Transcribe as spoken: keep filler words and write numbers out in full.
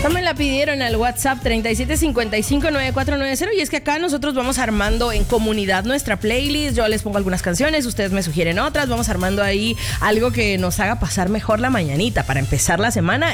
me la pidieron al WhatsApp treinta y siete cincuenta y cinco noventa y cuatro noventa y es que acá nosotros vamos armando en comunidad nuestra playlist. Yo les pongo algunas canciones, ustedes me sugieren otras. Vamos armando ahí algo que nos haga pasar mejor la mañanita para empezar la semana